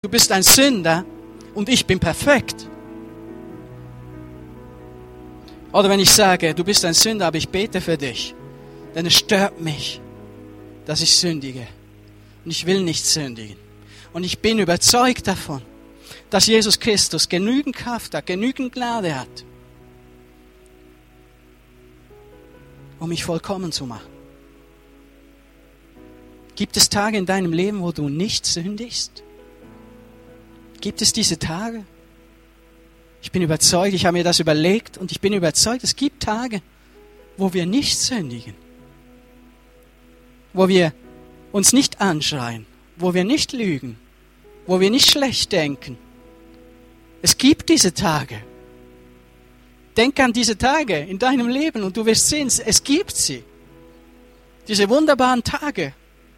du bist ein Sünder und ich bin perfekt. Oder wenn ich sage, du bist ein Sünder, aber ich bete für dich, denn es stört mich, dass ich sündige. Und ich will nicht sündigen. Und ich bin überzeugt davon, dass Jesus Christus genügend Kraft hat, genügend Gnade hat, um mich vollkommen zu machen. Gibt es Tage in deinem Leben, wo du nicht sündigst? Gibt es diese Tage? Ich bin überzeugt, ich habe mir das überlegt und ich bin überzeugt, es gibt Tage, wo wir nicht sündigen. Wo wir uns nicht anschreien, wo wir nicht lügen, wo wir nicht schlecht denken. Es gibt diese Tage. Denk an diese Tage in deinem Leben und du wirst sehen, es gibt sie. Diese wunderbaren Tage,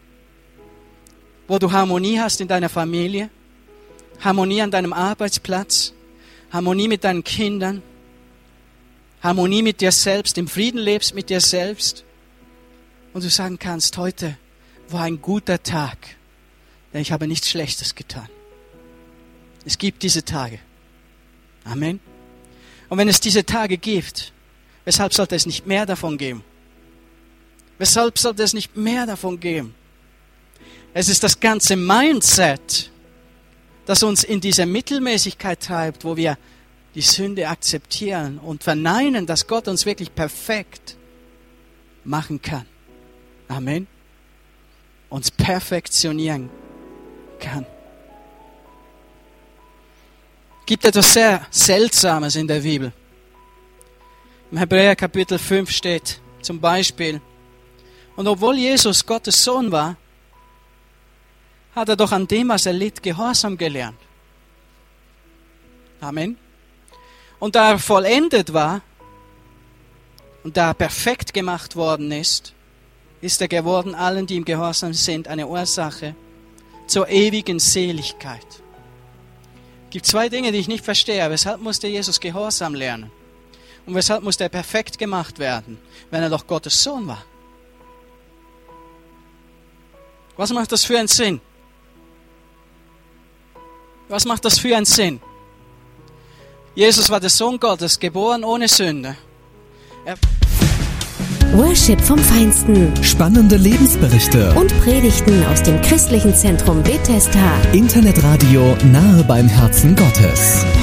wo du Harmonie hast in deiner Familie, Harmonie an deinem Arbeitsplatz, Harmonie mit deinen Kindern, Harmonie mit dir selbst, im Frieden lebst mit dir selbst und du sagen kannst, heute war ein guter Tag, denn ich habe nichts Schlechtes getan. Es gibt diese Tage. Amen. Und wenn es diese Tage gibt, weshalb sollte es nicht mehr davon geben? Weshalb sollte es nicht mehr davon geben? Es ist das ganze Mindset, das uns in diese Mittelmäßigkeit treibt, wo wir die Sünde akzeptieren und verneinen, dass Gott uns wirklich perfekt machen kann. Amen. Uns perfektionieren kann. Es gibt etwas sehr Seltsames in der Bibel. Im Hebräer Kapitel 5 steht zum Beispiel, und obwohl Jesus Gottes Sohn war, hat er doch an dem, was er litt, Gehorsam gelernt. Amen. Und da er vollendet war und da er perfekt gemacht worden ist, ist er geworden, allen, die im Gehorsam sind, eine Ursache zur ewigen Seligkeit. Es gibt zwei Dinge, die ich nicht verstehe. Weshalb musste Jesus Gehorsam lernen? Und weshalb musste er perfekt gemacht werden, wenn er doch Gottes Sohn war? Was macht das für einen Sinn? Was macht das für einen Sinn? Jesus war der Sohn Gottes, geboren ohne Sünde. Worship vom Feinsten. Spannende Lebensberichte. Und Predigten aus dem christlichen Zentrum Bethesda. Internetradio nahe beim Herzen Gottes.